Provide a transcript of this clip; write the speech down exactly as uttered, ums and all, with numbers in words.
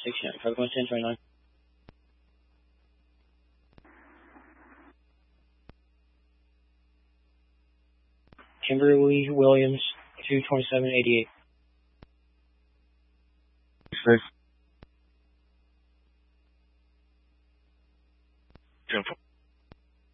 sixty-nine. Code one ten twenty-nine. Kimberly Williams, two twenty-seven eighty-eight. Six.